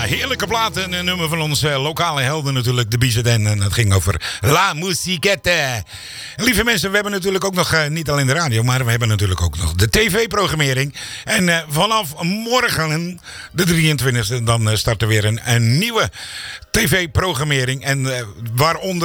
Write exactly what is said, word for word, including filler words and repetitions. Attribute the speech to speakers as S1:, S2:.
S1: heerlijke platen. Een nummer van onze lokale helden natuurlijk, de Bizarden. En dat ging over La Musiquette. Lieve mensen, we hebben natuurlijk ook nog, uh, niet alleen de radio, maar we hebben natuurlijk ook nog de tv-programmering. En uh, vanaf morgen, de drieëntwintigste, dan uh, start er weer een, een nieuwe tv-programmering. En uh, waaronder